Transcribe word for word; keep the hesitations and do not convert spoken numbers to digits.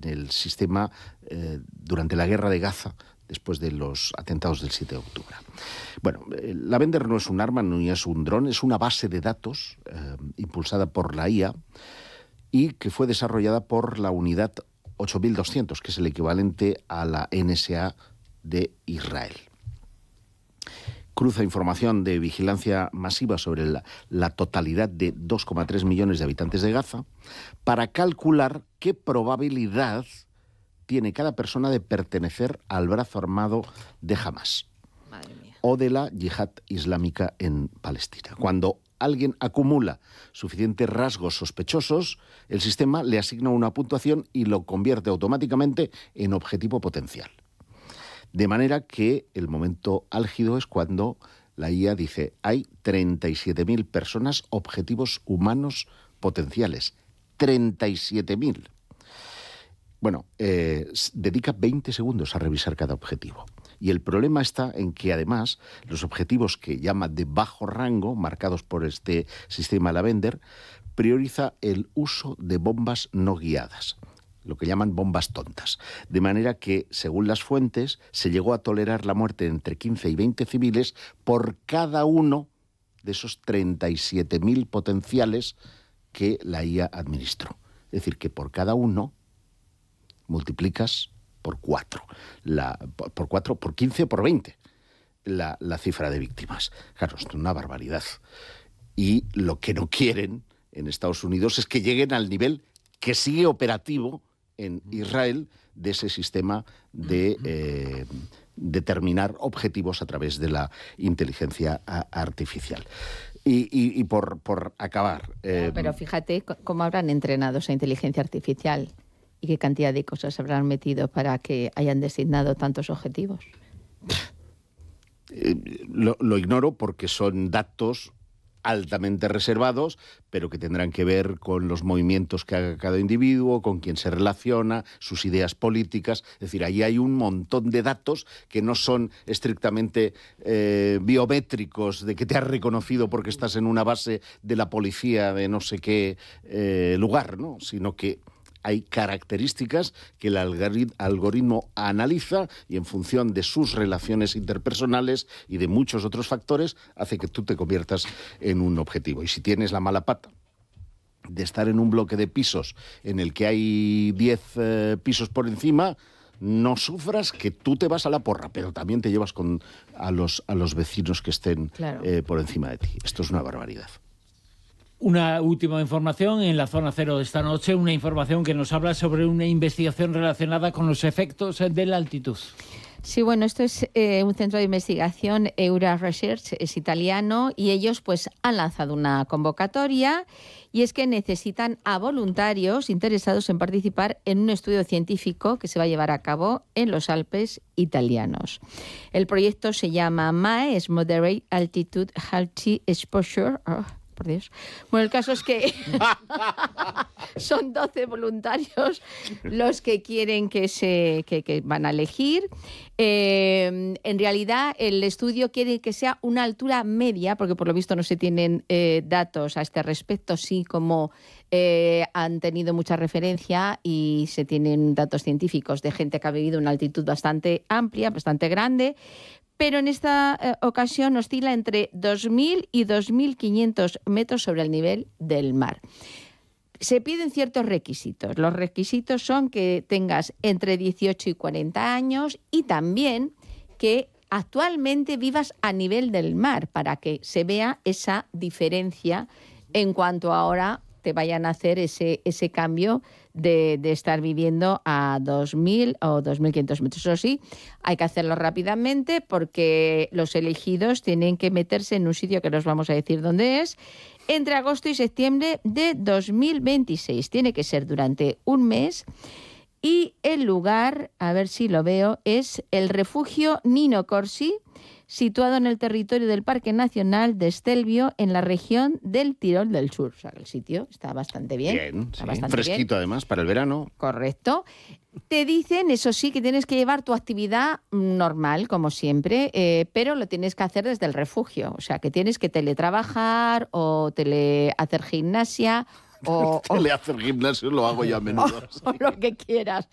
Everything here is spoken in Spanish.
en el sistema eh, durante la guerra de Gaza, después de los atentados del siete de octubre. Bueno, eh, Lavender no es un arma, no es un dron, es una base de datos eh, impulsada por la I A y que fue desarrollada por la unidad ocho mil doscientos, que es el equivalente a la N S A de Israel. Cruza información de vigilancia masiva sobre la, la totalidad de dos coma tres millones de habitantes de Gaza para calcular qué probabilidad tiene cada persona de pertenecer al brazo armado de Hamas. Madre mía. O de la yihad islámica en Palestina. Cuando alguien acumula suficientes rasgos sospechosos, el sistema le asigna una puntuación y lo convierte automáticamente en objetivo potencial. De manera que el momento álgido es cuando la I A dice hay treinta y siete mil personas objetivos humanos potenciales. treinta y siete mil. Bueno, eh, dedica veinte segundos a revisar cada objetivo. Y el problema está en que, además, los objetivos que llama de bajo rango, marcados por este sistema Lavender, prioriza el uso de bombas no guiadas, lo que llaman bombas tontas. De manera que, según las fuentes, se llegó a tolerar la muerte de entre quince y veinte civiles por cada uno de esos treinta y siete mil potenciales que la I A administró. Es decir, que por cada uno multiplicas por cuatro, la, por cuatro, por quince o por veinte la, la cifra de víctimas. Claro, esto es una barbaridad. Y lo que no quieren en Estados Unidos es que lleguen al nivel que sigue operativo en Israel de ese sistema de eh, determinar objetivos a través de la inteligencia artificial. Y, y, y por, por acabar... Eh, Pero fíjate cómo habrán entrenado esa inteligencia artificial y qué cantidad de cosas habrán metido para que hayan designado tantos objetivos. Eh, lo, lo ignoro porque son datos altamente reservados, pero que tendrán que ver con los movimientos que haga cada individuo, con quién se relaciona, sus ideas políticas. Es decir, ahí hay un montón de datos que no son estrictamente eh, biométricos, de que te has reconocido porque estás en una base de la policía de no sé qué eh, lugar, ¿no? Sino que hay características que el algoritmo analiza y en función de sus relaciones interpersonales y de muchos otros factores hace que tú te conviertas en un objetivo. Y si tienes la mala pata de estar en un bloque de pisos en el que hay diez eh, pisos por encima, no sufras que tú te vas a la porra, pero también te llevas con, a, los, a los vecinos que estén claro. eh, por encima de ti. Esto es una barbaridad. Una última información en la Zona Cero de esta noche, una información que nos habla sobre una investigación relacionada con los efectos de la altitud. Sí, bueno, esto es eh, un centro de investigación, Eura Research, es italiano, y ellos pues han lanzado una convocatoria y es que necesitan a voluntarios interesados en participar en un estudio científico que se va a llevar a cabo en los Alpes italianos. El proyecto se llama M A E, es Moderate Altitude Healthy Exposure. Oh. Por Dios. Bueno, el caso es que son doce voluntarios los que quieren que se que, que van a elegir. Eh, en realidad, el estudio quiere que sea una altura media, porque por lo visto no se tienen eh, datos a este respecto, sí como eh, han tenido mucha referencia y se tienen datos científicos de gente que ha vivido una altitud bastante amplia, bastante grande. Pero en esta eh, ocasión oscila entre dos mil y dos mil quinientos metros sobre el nivel del mar. Se piden ciertos requisitos. Los requisitos son que tengas entre dieciocho y cuarenta años y también que actualmente vivas a nivel del mar para que se vea esa diferencia en cuanto ahora te vayan a hacer ese, ese cambio de, de estar viviendo a dos mil o dos mil quinientos metros. Eso sí, hay que hacerlo rápidamente porque los elegidos tienen que meterse en un sitio que nos vamos a decir dónde es, entre agosto y septiembre de dos mil veintiséis. Tiene que ser durante un mes y el lugar, a ver si lo veo, es el refugio Nino Corsi, situado en el territorio del Parque Nacional de Stelvio, en la región del Tirol del Sur. O sea, el sitio está bastante bien. Bien, está sí. bastante Fresquito bien. Además, para el verano. Correcto. Te dicen, eso sí, que tienes que llevar tu actividad normal, como siempre, eh, pero lo tienes que hacer desde el refugio. O sea, que tienes que teletrabajar o tele hacer gimnasia. O, o le hacer gimnasio lo hago yo a menudo. O, o lo que quieras.